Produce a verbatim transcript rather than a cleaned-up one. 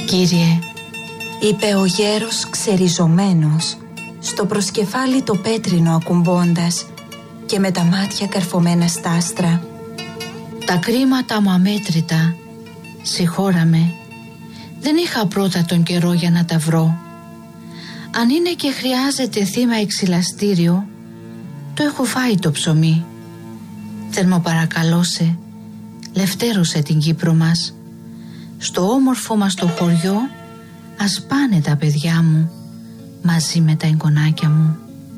Κύριε, είπε ο γέρος ξεριζωμένος, στο προσκεφάλι το πέτρινο ακουμπώντας και με τα μάτια καρφωμένα στα άστρα. Τα κρίματα μου αμέτρητα, συγχώρα με, δεν είχα πρώτα τον καιρό για να τα βρω. Αν είναι και χρειάζεται θύμα εξυλαστήριο, το έχω φάει το ψωμί. Θερμοπαρακαλώσε, λευτέρωσε την Κύπρο μας. Στο όμορφο μας το χωριό ας πάνε τα παιδιά μου μαζί με τα εγγονάκια μου.